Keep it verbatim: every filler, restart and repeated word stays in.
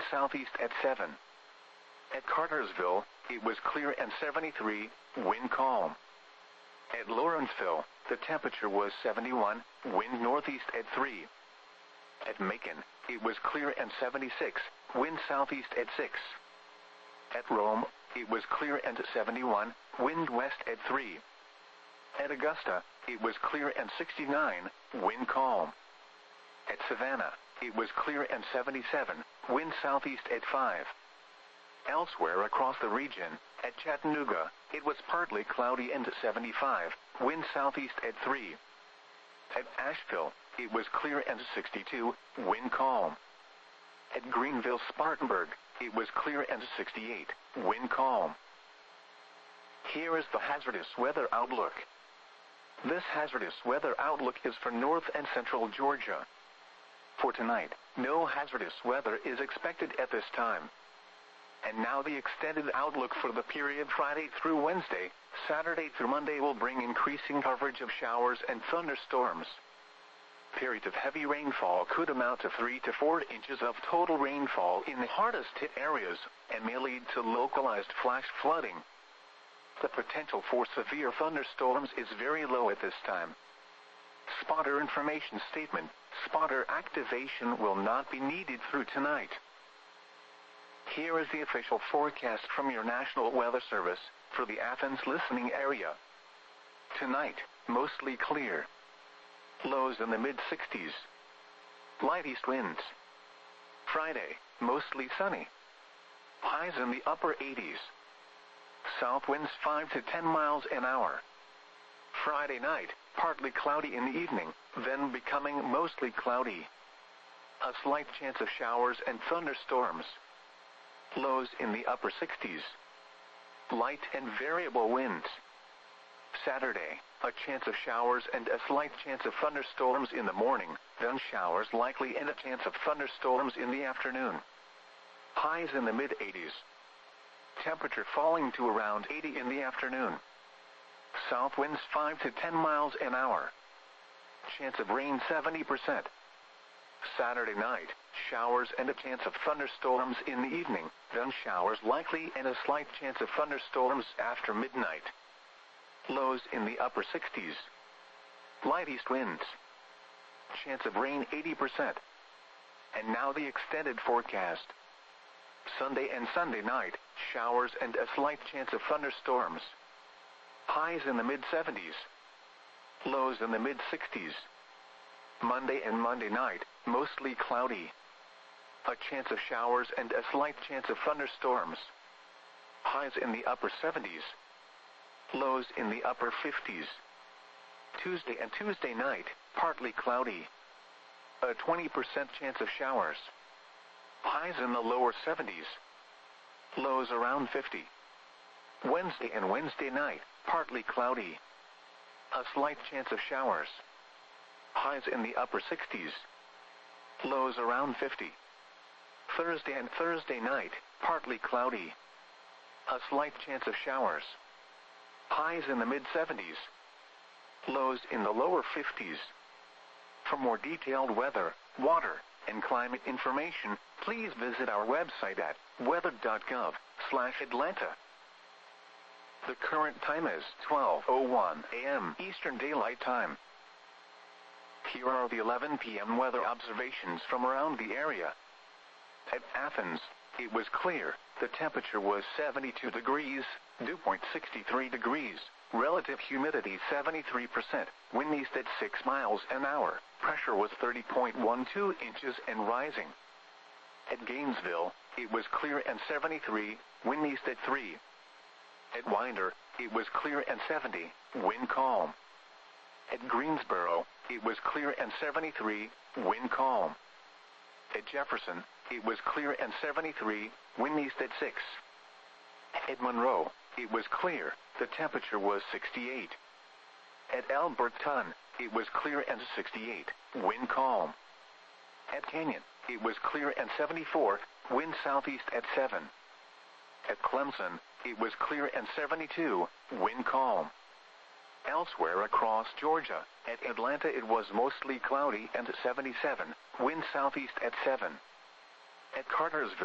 southeast at seven. At Cartersville, it was clear and seventy-three, wind calm. At Lawrenceville, the temperature was seventy-one, wind northeast at three. At Macon, it was clear and seventy-six, wind southeast at six. At Rome, it was clear and seventy-one, wind west at three. At Augusta, it was clear and sixty-nine, wind calm. At Savannah, it was clear and seventy-seven, wind southeast at five. Elsewhere across the region, at Chattanooga, it was partly cloudy and seventy-five, wind southeast at three. At Asheville, it was clear and sixty-two, wind calm. At Greenville-Spartanburg, it was clear and sixty-eight, wind calm. Here is the hazardous weather outlook. This hazardous weather outlook is for north and central Georgia. For tonight, no hazardous weather is expected at this time. And now the extended outlook for the period Friday through Wednesday, Saturday through Monday will bring increasing coverage of showers and thunderstorms. Periods of heavy rainfall could amount to three to four inches of total rainfall in the hardest hit areas, and may lead to localized flash flooding. The potential for severe thunderstorms is very low at this time. Spotter information statement: spotter activation will not be needed through tonight. Here is the official forecast from your National Weather Service for the Athens listening area. Tonight, mostly clear. Lows in the mid sixties. Light east winds. Friday, mostly sunny. Highs in the upper eighties. South winds five to ten miles an hour. Friday night, partly cloudy in the evening, then becoming mostly cloudy. A slight chance of showers and thunderstorms. Lows in the upper sixties. Light and variable winds. Saturday, a chance of showers and a slight chance of thunderstorms in the morning, then showers likely and a chance of thunderstorms in the afternoon. Highs in the mid eighties. Temperature falling to around eighty in the afternoon. South winds five to ten miles an hour. Chance of rain seventy percent. Saturday night, showers and a chance of thunderstorms in the evening, then showers likely and a slight chance of thunderstorms after midnight. Lows in the upper sixties. Light east winds. Chance of rain eighty percent. And now the extended forecast. Sunday and Sunday night, showers and a slight chance of thunderstorms. Highs in the mid seventies. Lows in the mid sixties. Monday and Monday night, mostly cloudy. A chance of showers and a slight chance of thunderstorms. Highs in the upper seventies. Lows in the upper fifties. Tuesday and Tuesday night, partly cloudy. A twenty percent chance of showers. Highs in the lower seventies. Lows around fifty. Wednesday and Wednesday night, partly cloudy. A slight chance of showers. Highs in the upper sixties. Lows around fifty. Thursday and Thursday night, partly cloudy. A slight chance of showers. Highs in the mid seventies. Lows in the lower fifties. For more detailed weather, water, and climate information, please visit our website at weather dot gov slash Atlanta. The current time is twelve oh one a m Eastern Daylight Time. Here are the eleven p m weather observations from around the area. At Athens, it was clear. The temperature was seventy-two degrees, dew point sixty-three degrees, relative humidity seventy-three percent, wind east at six miles an hour, pressure was thirty point one two inches and rising. At Gainesville, it was clear and seventy-three, wind east at three. At Winder, it was clear and seventy, wind calm. At Greensboro, it was clear and seventy-three, wind calm. At Jefferson, it was clear and seventy-three, wind east at six. At Monroe, it was clear, the temperature was sixty-eight. At Alberton, it was clear and sixty-eight, wind calm. At Canyon, it was clear and seventy-four, wind southeast at seven. At Clemson, it was clear and seventy-two, wind calm. Elsewhere across Georgia, at Atlanta it was mostly cloudy and seventy-seven, wind southeast at seven. At Cartersville,